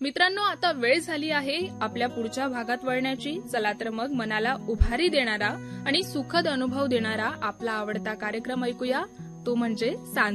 मित्रांनो, आता वेळ झाली आहे आपल्या पुढच्या भागात वळण्याची. चला तर मग मनाला उभारी देणारा आणि सुखद अनुभव देणारा आपला आवडता कार्यक्रम ऐकूया, तो म्हणजे